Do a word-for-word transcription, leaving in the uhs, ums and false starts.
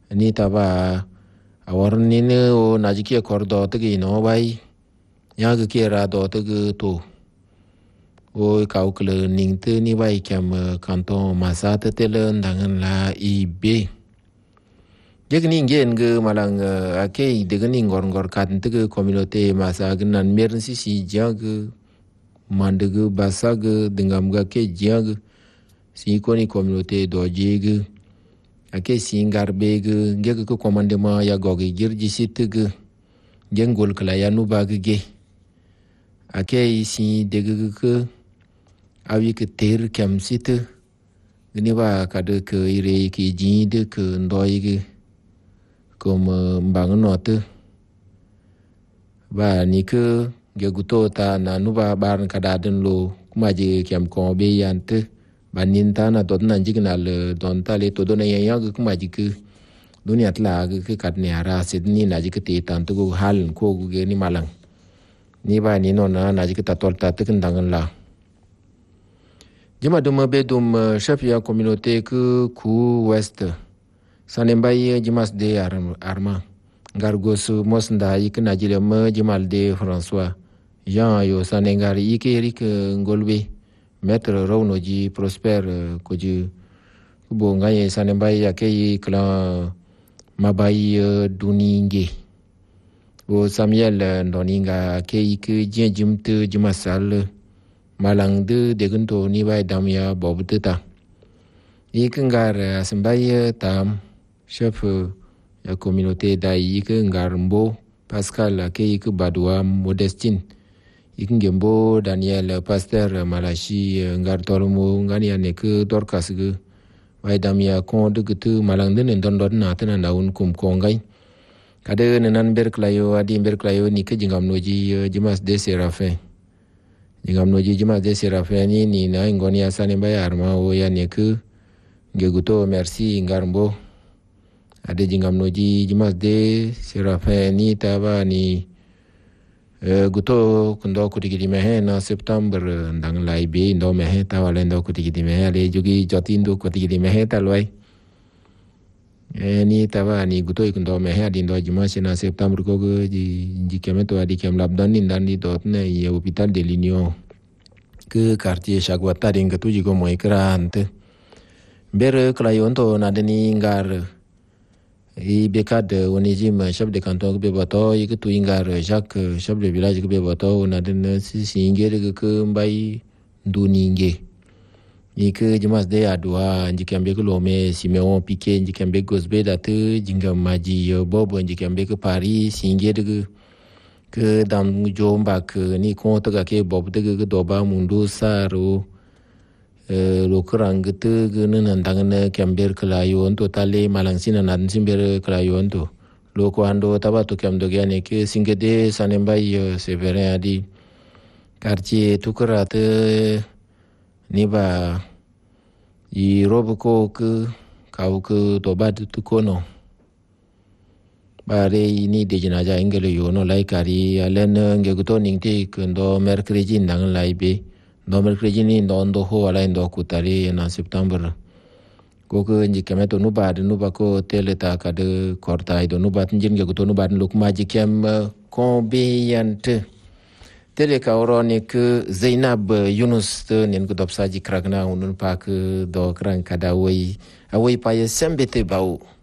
ni taba a warni ne o najike kordo tigi no bai ya ga kera do tigi to o kaukle ningte ni bai kem kanton masata tele ndangan la ibe jegni ngen ge malang ake de gni ngor ngor kan tigi communauté masa gnan mern si si jag mandege basag dingam ga ke jag si koni communauté do jeg ake singar beg ngeg ko commandement ya gogi girji sitg gengol kala ya nu bagge ake si deg ke awi ke ter kam sit gni ba kad ke ire ki jinde ke ndoyge kom mbang note ba ni ke geguto ta na nu ba bar kada den lo kuma je kam ko be yante banin ta na dot nan jignal don ta le to don ya ya kuma jik dunia tla ke kat ne ara sidni na jik te tan to hal ko ge ni malang ni ba ni no na na jik ta tol ta te kandangan la jema dum be dum chef ya communauté ku ku west sanembai jemas de arma gargos mosnda ikna jile ma jemal de françois jean yo sanengari ikerik ngolbe maître Raunoji Prosper koji kubo ngaye sanembai yake klan mabai duninge o Samuel Ndoninga ke ke jimte jimasal malang de degunto ni bai damya bobuteta ikengar asembai tam chef ya communauté da ikengar mbo Pascal ke ke badwa Modestine ikingembo Daniel Pasteur Malachi ngar tolmo ngani ane ke dorkas ge wai damya kon de gitu malang den don don na tan na un kum kongai kade nenan ber klayo adi ber klayo ni ke jingam noji jimas de serafin jingam noji jimas de serafin ni ni na ngoni asane bay arma o ya ne ke ngeguto merci ngarmbo ade jingam noji jimas de serafin ni taba ni guto kundo kutigi mehe na september ndang lai be ndo mehe ta wala ndo kutigi mehe ale jugi jotindo kutigi mehe talwai e ni taba ni guto kundo mehe adi ndo dimanche na september ko ji ji kemeto adi kem labdan ni ndandi dot ne ye hôpital de l'Union ke quartier Chagwata ringa tuji ko moy krante ber klayonto na deni ngar i bekad onijim chef de canton be bato yik tu ingar Jacques chef de village be bato na den si singere ke mbai duninge yik jimas de adwa njikembe ko lome Simeon Piquet njikembe gosbe date jinga maji bobo njikembe ko Paris singere ke dam jomba ke ni ko to ga ke bob de ke doba mundu saro lo kurang gitu guna nantangana kamber kelayon to tali malang sina nan simber kelayon to lo ko ando taba to kam dogiane ke singede sanembai severe adi quartier tukurate ni ba i rob ko ke kau ke tobat tu kono bare ini de jinaja ingele yono lai kari alen ngeguto ningte kendo merkredi nang lai be nomel krejini ndondo ho ala ndo kutari na september koko nji kemeto nubad nubako teleta kade korta ido nubat njin ge kuto nubad luk maji kem kombiyante tele ka orone ke Zainab Yunus nen ko dopsaji kragna unun pak do kran kada wai awai paye sembete bawo